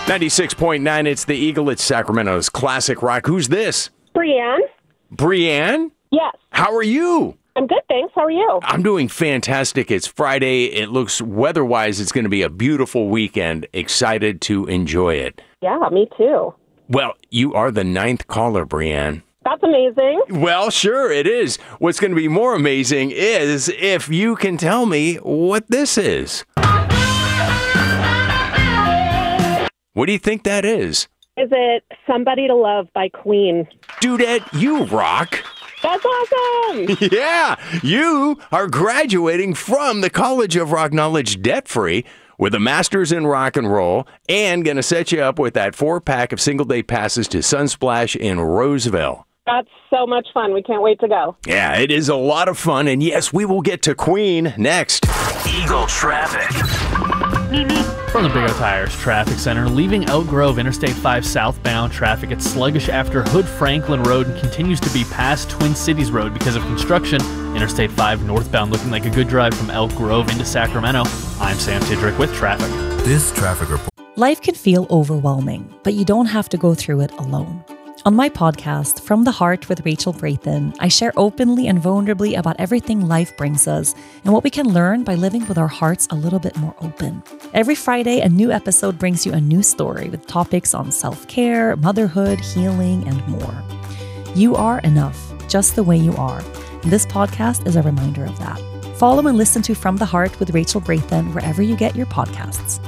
96.9, it's the Eagle. It's Sacramento's classic rock. Who's this? Brienne? Brienne? Yes. How are you? I'm good, thanks. How are you? I'm doing fantastic. It's Friday. It looks weather-wise, it's going to be a beautiful weekend. Excited to enjoy it. Yeah, me too. Well, you are the 9th caller, Brienne. That's amazing. Well, sure, it is. What's going to be more amazing is if you can tell me what this is. What do you think that is? Is it Somebody to Love by Queen? Dudette, you rock. That's awesome. Yeah, you are graduating from the College of Rock Knowledge debt-free with a master's in rock and roll and going to set you up with that 4-pack of single-day passes to Sunsplash in Roseville. That's so much fun. We can't wait to go. Yeah, it is a lot of fun. And yes, we will get to Queen next. Eagle Traffic. From the Big O Tires Traffic Center, leaving Elk Grove Interstate 5 southbound traffic, it's sluggish after Hood Franklin Road and continues to be past Twin Cities Road because of construction. Interstate 5 northbound looking like a good drive from Elk Grove into Sacramento. I'm Sam Tidrick with traffic. This traffic report. Life can feel overwhelming, but you don't have to go through it alone. On my podcast, From the Heart with Rachel Brathen, I share openly and vulnerably about everything life brings us and what we can learn by living with our hearts a little bit more open. Every Friday, a new episode brings you a new story with topics on self-care, motherhood, healing, and more. You are enough, just the way you are. And this podcast is a reminder of that. Follow and listen to From the Heart with Rachel Brathen wherever you get your podcasts.